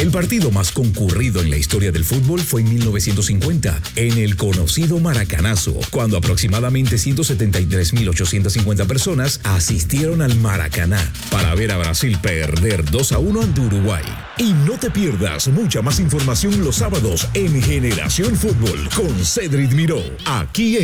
El partido más concurrido en la historia del fútbol fue en 1950, en el conocido Maracanazo, cuando aproximadamente 173.850 personas asistieron al Maracaná para ver a Brasil perder 2-1 ante Uruguay. Y no te pierdas mucha más información los sábados en Generación Fútbol con Cedric Miró, aquí en